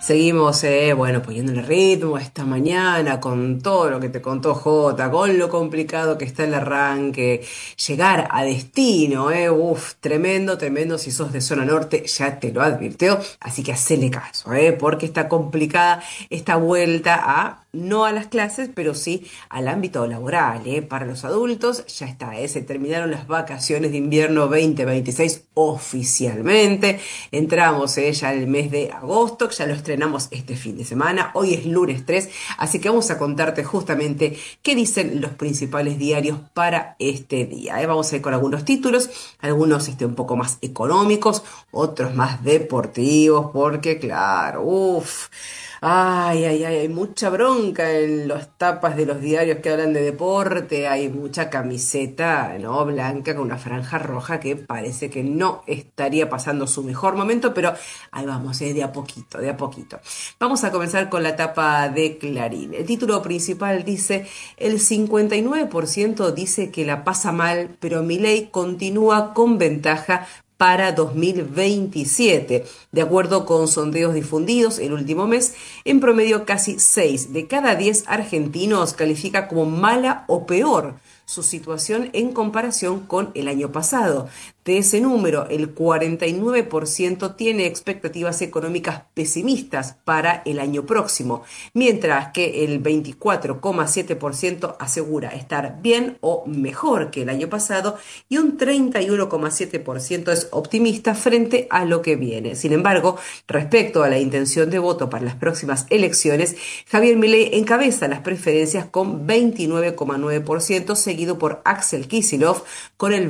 Seguimos, bueno, poniéndole ritmo esta mañana con todo lo que te contó Jota, con lo complicado que está el arranque, llegar a destino, uf, tremendo, tremendo, si sos de zona norte, ya te lo advirtió, así que hacele caso, porque está complicada esta vuelta no a las clases, pero sí al ámbito laboral, para los adultos ya está, se terminaron las vacaciones de invierno 2026 oficialmente, entramos, ya el mes de agosto, ya lo estrenamos este fin de semana, hoy es lunes 3, así que vamos a contarte justamente qué dicen los principales diarios para este día. Vamos a ir con algunos títulos, algunos un poco más económicos, otros más deportivos, porque claro, uff. Ay, ay, ay, hay mucha bronca en las tapas de los diarios que hablan de deporte, hay mucha camiseta, ¿no? Blanca con una franja roja que parece que no estaría pasando su mejor momento, pero ahí vamos, de a poquito, de a poquito. Vamos a comenzar con la tapa de Clarín. El título principal dice, el 59% dice que la pasa mal, pero Milei continúa con ventaja para 2027. De acuerdo con sondeos difundidos el último mes, en promedio casi 6 de cada 10 argentinos califica como mala o peor su situación en comparación con el año pasado. De ese número, el 49% tiene expectativas económicas pesimistas para el año próximo, mientras que el 24,7% asegura estar bien o mejor que el año pasado y un 31,7% es optimista frente a lo que viene. Sin embargo, respecto a la intención de voto para las próximas elecciones, Javier Milei encabeza las preferencias con 29,9%, seguido por Axel Kicillof con el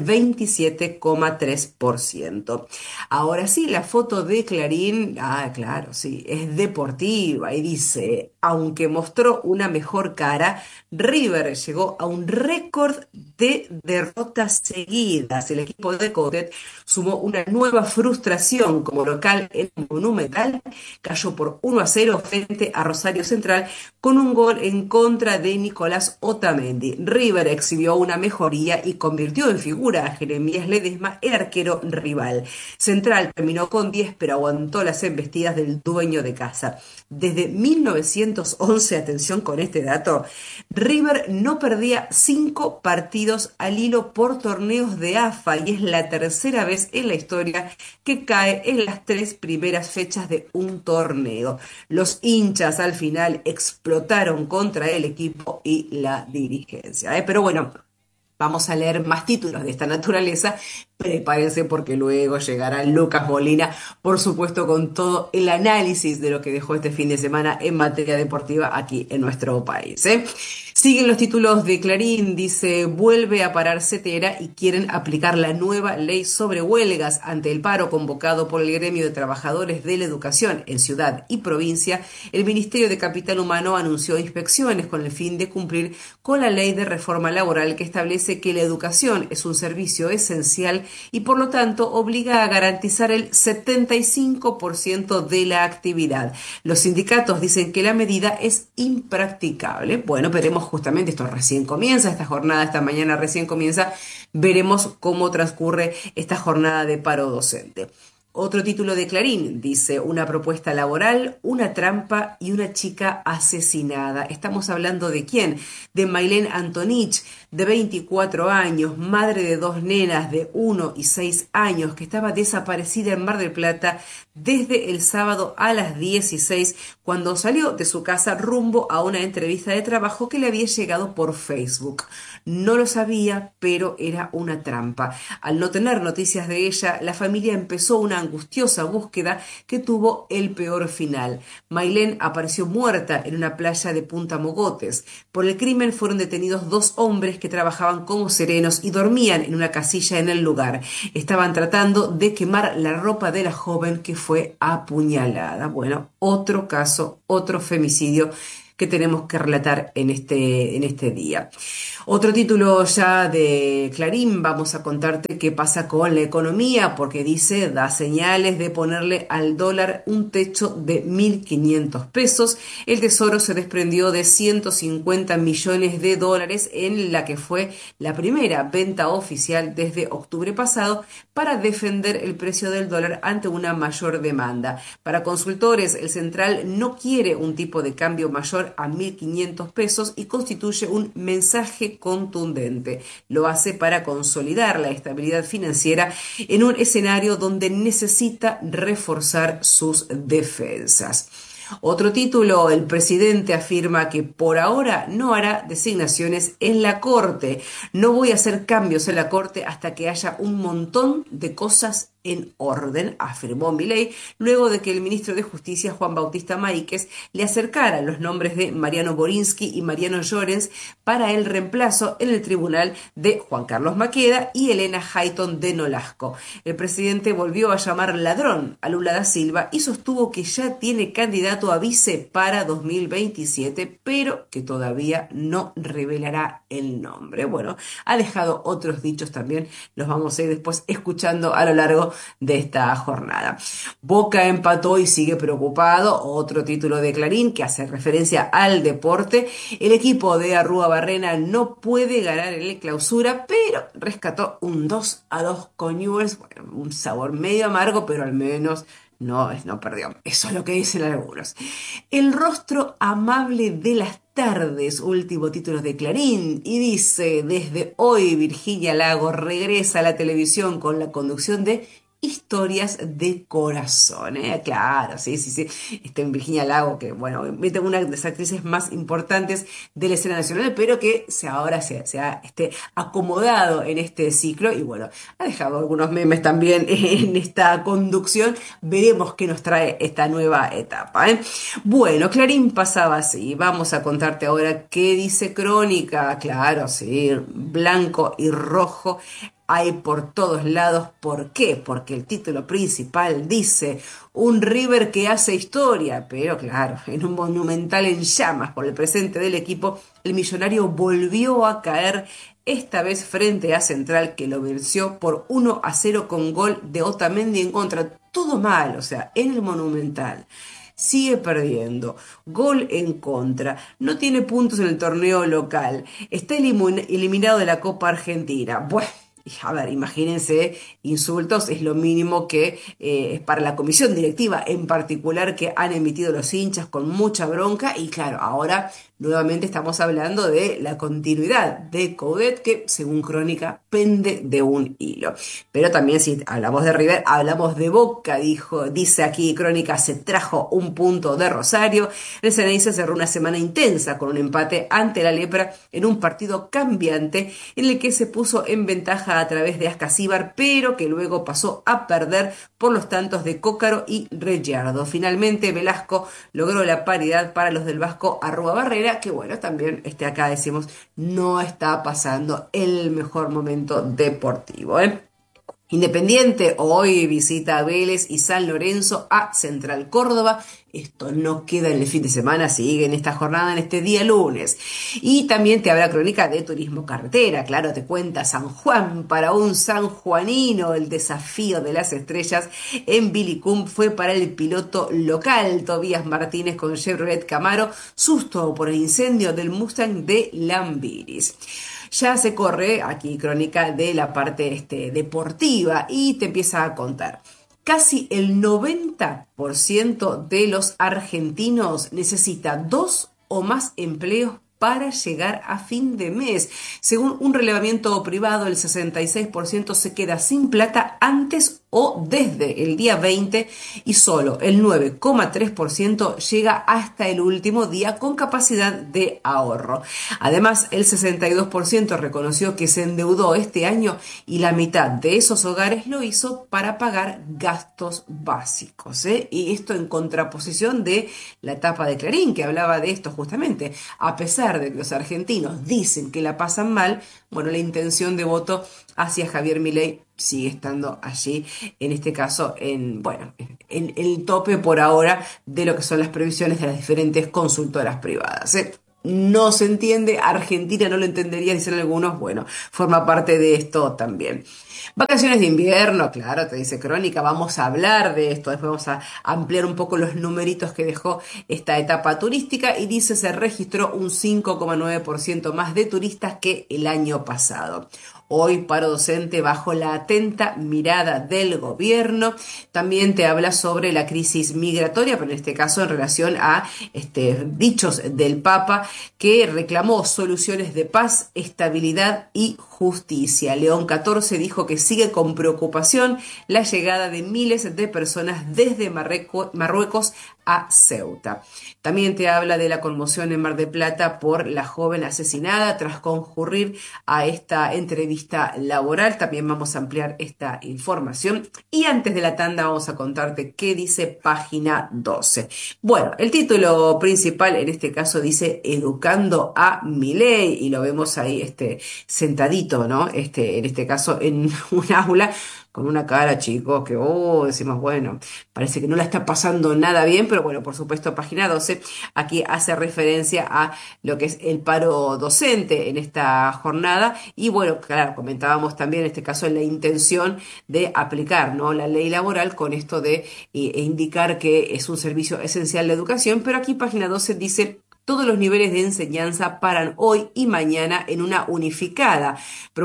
27,3%. Ahora sí, la foto de Clarín, claro, sí, es deportiva y dice, aunque mostró una mejor cara, River llegó a un récord de derrotas seguidas. El equipo de Coudet sumó una nueva frustración como local en Monumental, cayó por 1-0 frente a Rosario Central con un gol en contra de Nicolás Otamendi. River exhibió una mejoría y convirtió en figura a Jeremías Ledesma, el arquero rival. Central terminó con 10, pero aguantó las embestidas del dueño de casa. Desde 1911, atención con este dato, River no perdía 5 partidos al hilo por torneos de AFA y es la tercera vez en la historia que cae en las 3 primeras fechas de un torneo. Los hinchas al final explotaron contra el equipo y la dirigencia. Pero bueno, vamos a leer más títulos de esta naturaleza. Prepárense porque luego llegará Lucas Molina, por supuesto, con todo el análisis de lo que dejó este fin de semana en materia deportiva aquí en nuestro país. Siguen los títulos de Clarín, dice, vuelve a parar Cetera y quieren aplicar la nueva ley sobre huelgas ante el paro convocado por el gremio de trabajadores de la educación en ciudad y provincia. El Ministerio de Capital Humano anunció inspecciones con el fin de cumplir con la ley de reforma laboral que establece que la educación es un servicio esencial y por lo tanto obliga a garantizar el 75% de la actividad. Los sindicatos dicen que la medida es impracticable. Bueno, veremos justamente, esto recién comienza, esta jornada, esta mañana recién comienza, veremos cómo transcurre esta jornada de paro docente. Otro título de Clarín dice, una propuesta laboral, una trampa y una chica asesinada. Estamos hablando de quién? De Mailén Antonich, de 24 años, madre de 2 nenas de 1 y 6 años, que estaba desaparecida en Mar del Plata desde el sábado a las 16, cuando salió de su casa rumbo a una entrevista de trabajo que le había llegado por Facebook. No lo sabía, pero era una trampa. Al no tener noticias de ella, la familia empezó una angustiosa búsqueda que tuvo el peor final. Mailén apareció muerta en una playa de Punta Mogotes. Por el crimen fueron detenidos 2 hombres que trabajaban como serenos y dormían en una casilla en el lugar. Estaban tratando de quemar la ropa de la joven que fue apuñalada. Bueno, otro caso, otro femicidio que tenemos que relatar en este día. Otro título ya de Clarín, vamos a contarte qué pasa con la economía, porque dice, da señales de ponerle al dólar un techo de 1.500 pesos. El Tesoro se desprendió de 150 millones de dólares en la que fue la primera venta oficial desde octubre pasado para defender el precio del dólar ante una mayor demanda. Para consultores, el central no quiere un tipo de cambio mayor a 1.500 pesos y constituye un mensaje contundente. Lo hace para consolidar la estabilidad financiera en un escenario donde necesita reforzar sus defensas. Otro título, el presidente afirma que por ahora no hará designaciones en la Corte. No voy a hacer cambios en la Corte hasta que haya un montón de cosas en orden, afirmó Milei, luego de que el ministro de Justicia, Juan Bautista Maríquez, le acercara los nombres de Mariano Borinsky y Mariano Llorens para el reemplazo en el tribunal de Juan Carlos Maqueda y Elena Hayton de Nolasco. El presidente volvió a llamar ladrón a Lula da Silva y sostuvo que ya tiene candidato a vice para 2027, pero que todavía no revelará el nombre. Bueno, ha dejado otros dichos también, los vamos a ir después escuchando a lo largo de esta jornada. Boca empató y sigue preocupado, otro título de Clarín que hace referencia al deporte. El equipo de Arrúa-Barrena no puede ganar en el Clausura, pero rescató un 2-2 con Newell's. Bueno, un sabor medio amargo, pero al menos no perdió. Eso es lo que dicen algunos. El rostro amable de las tardes, último título de Clarín, y dice, desde hoy Virginia Lago regresa a la televisión con la conducción de Historias de Corazón, ¿eh? Claro, sí. En Virginia Lago, que bueno, es una de las actrices más importantes de la escena nacional, pero que ahora se ha acomodado en este ciclo y bueno, ha dejado algunos memes también en esta conducción. Veremos qué nos trae esta nueva etapa, ¿eh? Bueno, Clarín pasaba así. Vamos a contarte ahora qué dice Crónica. Claro, sí, blanco y rojo hay por todos lados. ¿Por qué? Porque el título principal dice un River que hace historia, pero claro, en un Monumental en llamas por el presente del equipo, el millonario volvió a caer, esta vez frente a Central, que lo venció por 1-0 con gol de Otamendi en contra. Todo mal, o sea, en el Monumental. Sigue perdiendo, gol en contra, no tiene puntos en el torneo local, está eliminado de la Copa Argentina. Bueno, a ver, imagínense, insultos es lo mínimo que para la comisión directiva en particular que han emitido los hinchas con mucha bronca y claro, ahora nuevamente estamos hablando de la continuidad de Coudet que según Crónica pende de un hilo. Pero también si hablamos de River, hablamos de Boca, dice aquí Crónica, se trajo un punto de Rosario. El Ceneice cerró una semana intensa con un empate ante la Lepra en un partido cambiante en el que se puso en ventaja a través de Ascasíbar, pero que luego pasó a perder por los tantos de Cócaro y Reggiardo. Finalmente Velasco logró la paridad para los del Vasco Arrúa-Barrena, que bueno, también acá decimos, no está pasando el mejor momento deportivo, ¿eh? Independiente hoy visita a Vélez y San Lorenzo a Central Córdoba. Esto no queda en el fin de semana, sigue en esta jornada, en este día lunes. Y también te habla Crónica de Turismo Carretera. Claro, te cuenta San Juan para un sanjuanino. El desafío de las estrellas en Vilicum fue para el piloto local Tobías Martínez con Chevrolet Camaro. Susto por el incendio del Mustang de Lambiris. Ya se corre aquí Crónica de la parte deportiva y te empieza a contar. Casi el 90% de los argentinos necesita 2 o más empleos para llegar a fin de mes. Según un relevamiento privado, el 66% se queda sin plata antes o desde el día 20 y solo el 9,3% llega hasta el último día con capacidad de ahorro. Además, el 62% reconoció que se endeudó este año y la mitad de esos hogares lo hizo para pagar gastos básicos, ¿eh? Y esto en contraposición de la tapa de Clarín que hablaba de esto justamente. A pesar de que los argentinos dicen que la pasan mal, bueno, la intención de voto hacia Javier Milei sigue estando allí, en este caso, bueno, en el tope por ahora de lo que son las previsiones de las diferentes consultoras privadas, ¿eh? No se entiende, Argentina no lo entendería, dicen algunos, bueno, forma parte de esto también. Vacaciones de invierno, claro, te dice Crónica, vamos a hablar de esto, después vamos a ampliar un poco los numeritos que dejó esta etapa turística y dice se registró un 5,9% más de turistas que el año pasado. Hoy paro docente bajo la atenta mirada del gobierno. También te habla sobre la crisis migratoria, pero en este caso en relación a dichos del Papa que reclamó soluciones de paz, estabilidad y justicia. León XIV dijo que sigue con preocupación la llegada de miles de personas desde Marruecos a Ceuta. También te habla de la conmoción en Mar del Plata por la joven asesinada tras concurrir a esta entrevista laboral. También vamos a ampliar esta información. Y antes de la tanda vamos a contarte qué dice página 12. Bueno, el título principal en este caso dice Educando a Milei y lo vemos ahí sentadito, ¿no? En este caso en un aula con una cara, chicos, que, decimos, bueno, parece que no la está pasando nada bien, pero bueno, por supuesto, página 12, aquí hace referencia a lo que es el paro docente en esta jornada, y bueno, claro, comentábamos también en este caso la intención de aplicar, ¿no?, la ley laboral con esto de indicar que es un servicio esencial la educación, pero aquí página 12 dice todos los niveles de enseñanza paran hoy y mañana en una unificada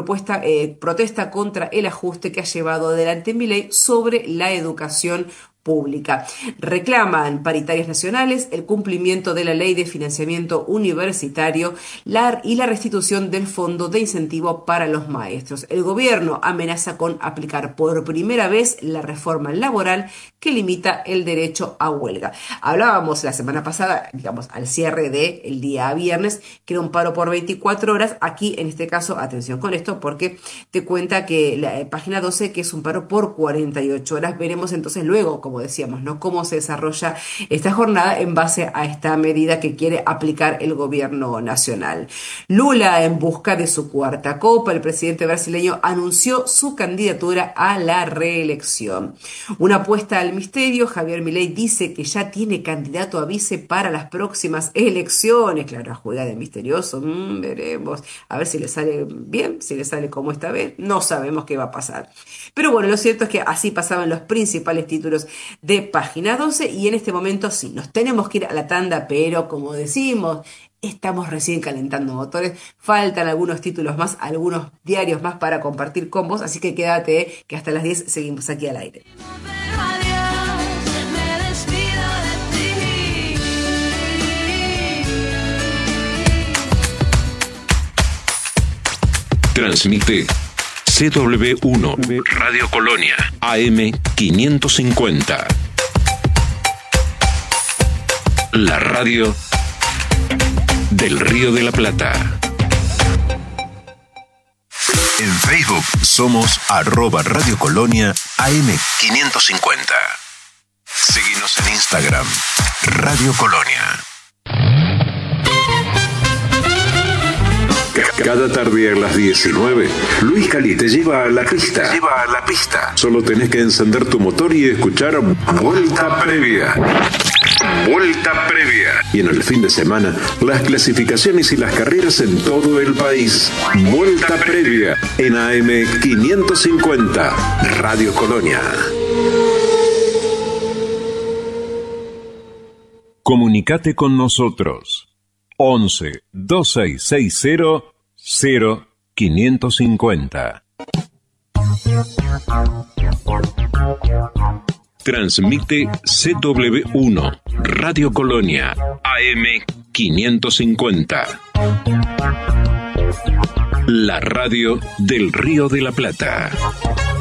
protesta contra el ajuste que ha llevado adelante Milei sobre la educación pública. Reclaman paritarias nacionales, el cumplimiento de la ley de financiamiento universitario y la restitución del fondo de incentivo para los maestros. El gobierno amenaza con aplicar por primera vez la reforma laboral que limita el derecho a huelga. Hablábamos la semana pasada, digamos, al cierre del día viernes, que era un paro por 24 horas. Aquí, en este caso, atención con esto, porque te cuenta que la página 12, que es un paro por 48 horas. Veremos entonces luego, como decíamos, ¿no?, cómo se desarrolla esta jornada en base a esta medida que quiere aplicar el gobierno nacional. Lula en busca de su cuarta copa. El presidente brasileño anunció su candidatura a la reelección. Una apuesta al misterio. Javier Milei dice que ya tiene candidato a vice para las próximas elecciones. Claro, juega de misterioso. Veremos. A ver si le sale bien, si le sale como esta vez. No sabemos qué va a pasar. Pero bueno, lo cierto es que así pasaban los principales títulos de página 12 y en este momento sí, nos tenemos que ir a la tanda, pero como decimos, estamos recién calentando motores, faltan algunos títulos más, algunos diarios más para compartir con vos, así que quédate que hasta las 10 seguimos aquí al aire. Transmite CW1 Radio Colonia AM 550. La radio del Río de la Plata. En Facebook somos @Radio Colonia AM 550. Seguinos en Instagram, Radio Colonia. Cada tarde a las 19, Luis Cali te lleva a la pista. Solo tenés que encender tu motor y escuchar Vuelta Previa. Vuelta Previa. Y en el fin de semana, las clasificaciones y las carreras en todo el país. Vuelta Previa en AM 550, Radio Colonia. Comunicate con nosotros. 11 2660 0550. Transmite CW1 Radio Colonia AM 550. La radio del Río de la Plata.